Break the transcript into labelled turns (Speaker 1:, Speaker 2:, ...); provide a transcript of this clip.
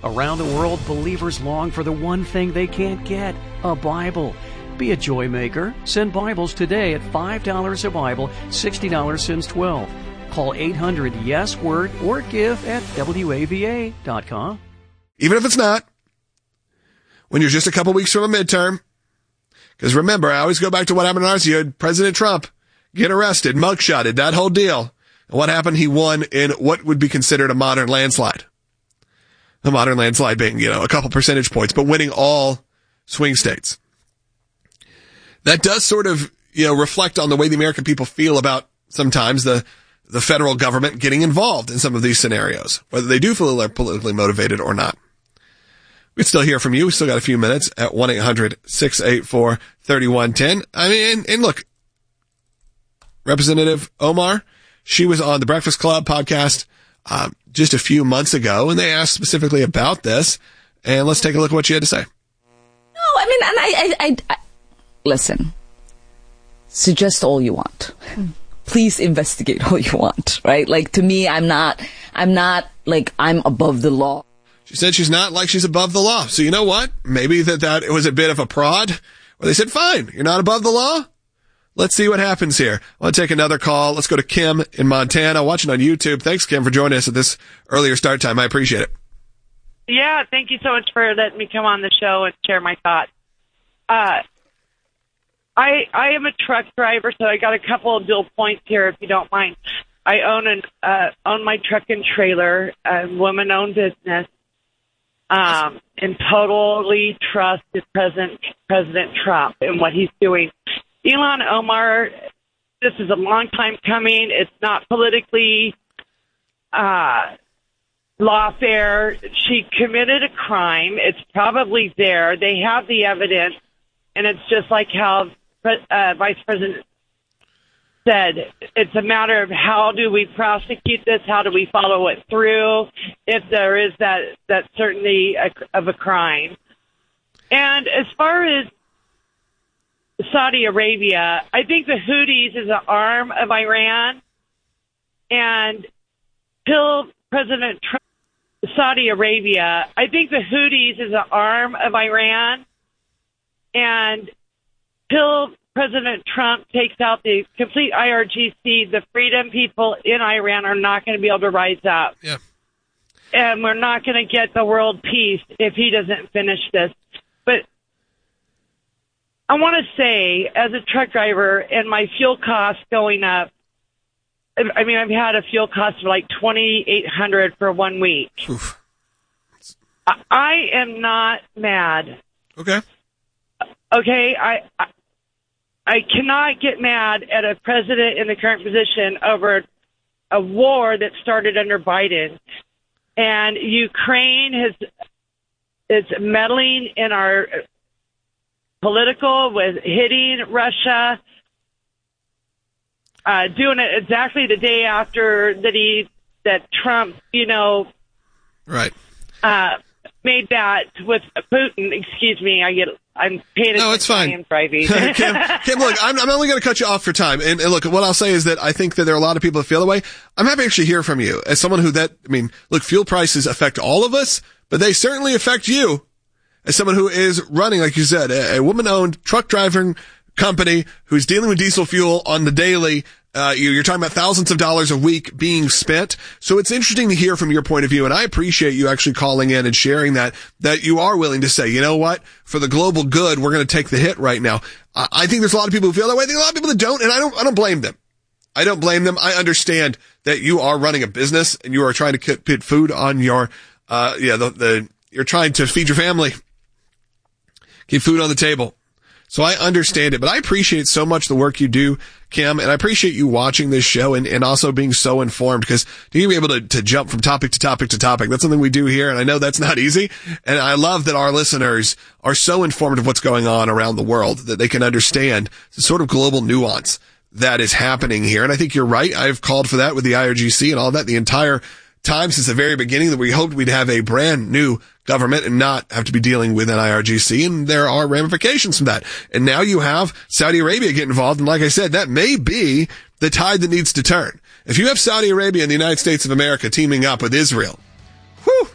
Speaker 1: Around the world, believers long for the one thing they can't get, a Bible. Be a joy maker. Send Bibles today at $5 a Bible, $60 since 12. Call 800-YES-WORD or give at WAVA.com.
Speaker 2: Even if it's not, when you're just a couple weeks from a midterm, because remember, I always go back to what happened in our year. President Trump get arrested, mugshotted, that whole deal. And what happened? He won in what would be considered a modern landslide. A modern landslide being, a couple percentage points, but winning all swing states. That does sort of, reflect on the way the American people feel about sometimes the federal government getting involved in some of these scenarios, whether they do feel they're politically motivated or not. We can still hear from you. We still got a few minutes at 1-800-684-3110. I mean, and look, Representative Omar, she was on the Breakfast Club podcast just a few months ago, and they asked specifically about this. And let's take a look at what she had to say.
Speaker 3: No, I mean, and I listen, suggest all you want. Please investigate all you want, right? Like, to me, I'm not like I'm above the law.
Speaker 2: She said she's not like she's above the law. So you know what? Maybe that it was a bit of a prod where they said, fine, you're not above the law. Let's see what happens here. I want to take another call. Let's go to Kim in Montana, watching on YouTube. Thanks, Kim, for joining us at this earlier start time. I appreciate it.
Speaker 4: Yeah, thank you so much for letting me come on the show and share my thoughts. I am a truck driver, so I got a couple of dual points here, if you don't mind. I own my truck and trailer, a woman-owned business, and totally trust President Trump and what he's doing. Ilhan Omar, this is a long time coming. It's not politically lawfare. She committed a crime. It's probably there. They have the evidence, and it's just like how Vice President said. It's a matter of how do we prosecute this? How do we follow it through if there is that certainty of a crime? And as far as Saudi Arabia, I think the Houthis is an arm of Iran, and till President Trump, Saudi Arabia, I think the Houthis is an arm of Iran, and till President Trump takes out the complete IRGC, the freedom people in Iran are not going to be able to rise up.
Speaker 2: Yeah.
Speaker 4: And we're not going to get the world peace if he doesn't finish this. But I want to say, as a truck driver and my fuel costs going up, I mean, I've had a fuel cost of like $2,800 for 1 week.
Speaker 2: Oof.
Speaker 4: I am not mad.
Speaker 2: Okay.
Speaker 4: Okay, I cannot get mad at a president in the current position over a war that started under Biden. And Ukraine is meddling in our political with hitting Russia, doing it exactly the day after that Trump,
Speaker 2: right,
Speaker 4: made that with Putin. Excuse me, I'm paying attention.
Speaker 2: No, it's fine.
Speaker 4: I am driving.
Speaker 2: Kim, look, I'm only going to cut you off for time. And look, what I'll say is that I think that there are a lot of people that feel that way. I'm happy to actually hear from you as someone look, fuel prices affect all of us, but they certainly affect you as someone who is running, like you said, a woman-owned truck driving company who's dealing with diesel fuel on the daily. You're talking about thousands of dollars a week being spent. So it's interesting to hear from your point of view. And I appreciate you actually calling in and sharing that you are willing to say, you know what, for the global good, we're going to take the hit right now. I think there's a lot of people who feel that way. I think a lot of people that don't, and I don't blame them. I don't blame them. I understand that you are running a business and you are trying to put food on your, you're trying to feed your family, keep food on the table. So I understand it, but I appreciate so much the work you do, Kim, and I appreciate you watching this show and also being so informed, because to be able to jump from topic to topic to topic, that's something we do here, and I know that's not easy. And I love that our listeners are so informed of what's going on around the world that they can understand the sort of global nuance that is happening here. And I think you're right. I've called for that with the IRGC and all that the entire time since the very beginning, that we hoped we'd have a brand new government and not have to be dealing with an IRGC, and there are ramifications from that. And now you have Saudi Arabia get involved, and like I said, that may be the tide that needs to turn. If you have Saudi Arabia and the United States of America teaming up with Israel, whew,